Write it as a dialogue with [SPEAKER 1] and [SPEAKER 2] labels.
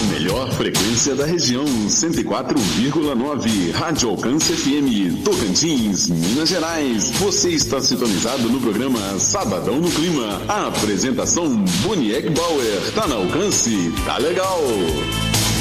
[SPEAKER 1] melhor frequência da região, 104,9, Rádio Alcance FM, Tocantins, Minas Gerais. Você está sintonizado no programa Sabadão no Clima. A apresentação Boniek Bauer. Tá na Alcance, tá legal.